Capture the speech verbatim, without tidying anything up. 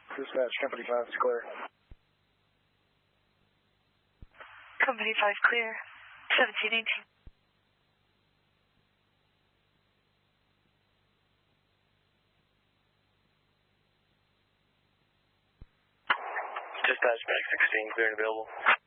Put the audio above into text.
Dispatch, Company five is clear. Company five clear. seventeen eighteen. Dispatch, Max sixteen, clear and available.